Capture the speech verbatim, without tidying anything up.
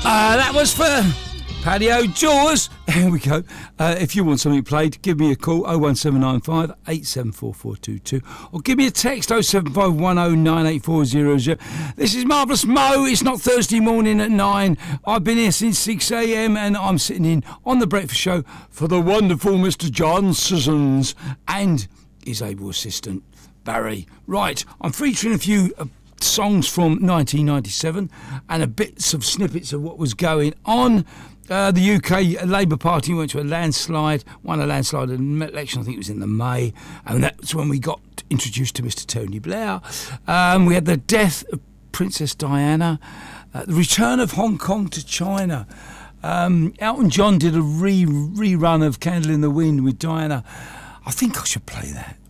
Uh, that was for Paddy O'Jaws. Here we go. Uh, if you want something played, give me a call, oh one seven nine five, eight seven four four two two, or give me a text, oh seven five one oh nine eight four zero zero. This is Marvellous Mo. It's not Thursday morning at nine. I've been here since six a.m. and I'm sitting in on The Breakfast Show for the wonderful Mister John Sissons and his able assistant, Barry. Right, I'm featuring a few Uh, songs from nineteen ninety-seven and a bits of snippets of what was going on. Uh, the U K Labour Party went to a landslide, won a landslide in the election, I think it was in the May, and that's when we got introduced to Mister Tony Blair. Um, we had the death of Princess Diana, uh, the return of Hong Kong to China. Um, Elton John did a re- rerun of Candle in the Wind with Diana. I think I should play that.